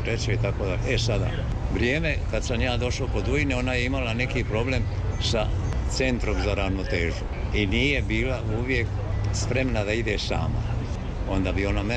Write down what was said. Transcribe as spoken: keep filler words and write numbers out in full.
teče i tako da. E sada, vrijeme kad sam ja došao kod Ujne, ona je imala neki problem sa centrom za ravnotežu i nije bila uvijek spremna da ide sama. Onda bi ona mene